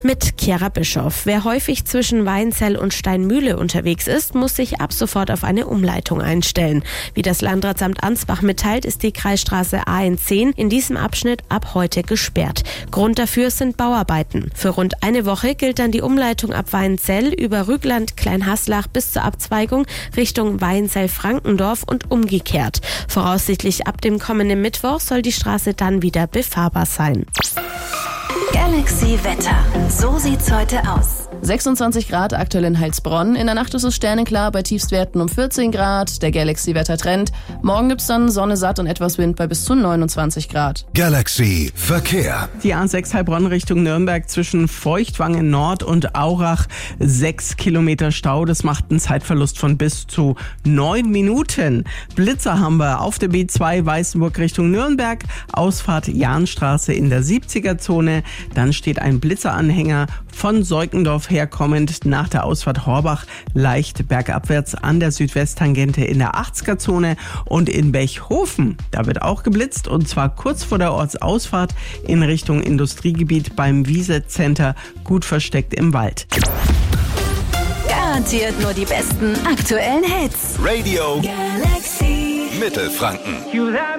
Mit Chiara Bischoff. Wer häufig zwischen Weinzell und Steinmühle unterwegs ist, muss sich ab sofort auf eine Umleitung einstellen. Wie das Landratsamt Ansbach mitteilt, ist die Kreisstraße AN10 in diesem Abschnitt ab heute gesperrt. Grund dafür sind Bauarbeiten. Für rund eine Woche gilt dann die Umleitung ab Weinzell über Rügland, Kleinhaslach bis zur Abzweigung Richtung Weinzell-Frankendorf und umgekehrt. Voraussichtlich ab dem kommenden Mittwoch soll die Straße dann wieder befahrbar sein. Galaxy Wetter. So sieht's heute aus. 26 Grad aktuell in Heilsbronn. In der Nacht ist es sternenklar bei Tiefstwerten um 14 Grad. Der Galaxy-Wetter-Trend. Morgen gibt's dann Sonne, satt und etwas Wind bei bis zu 29 Grad. Galaxy Verkehr. Die A6 Heilbronn Richtung Nürnberg zwischen Feuchtwangen Nord und Aurach 6 Kilometer Stau. Das macht einen Zeitverlust von bis zu 9 Minuten. Blitzer haben wir auf der B2 Weißenburg Richtung Nürnberg. Ausfahrt Jahnstraße in der 70er-Zone. Dann steht ein Blitzeranhänger von Seukendorf herkommend nach der Ausfahrt Horbach leicht bergabwärts an der Südwesttangente in der 80er-Zone und in Bechhofen. Da wird auch geblitzt und zwar kurz vor der Ortsausfahrt in Richtung Industriegebiet beim Wiese Center, gut versteckt im Wald. Garantiert nur die besten aktuellen Hits. Radio Galaxy. Mittelfranken.